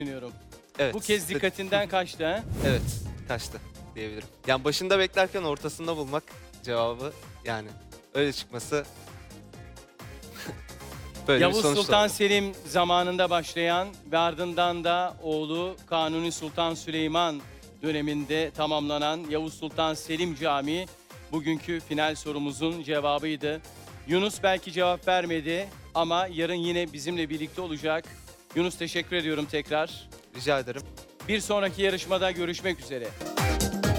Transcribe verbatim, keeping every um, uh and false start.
düşünüyorum. Evet. Bu kez dikkatinden kaçtı ha? Evet, kaçtı diyebilirim. Yani başında beklerken ortasında bulmak cevabı, yani öyle çıkması böyle bir Yavuz sonuç Sultan doğurdu. Selim zamanında başlayan ve ardından da oğlu Kanuni Sultan Süleyman döneminde tamamlanan Yavuz Sultan Selim Camii bugünkü final sorumuzun cevabıydı. Yunus belki cevap vermedi ama yarın yine bizimle birlikte olacak. Yunus, teşekkür ediyorum tekrar. Rica ederim. Bir sonraki yarışmada görüşmek üzere.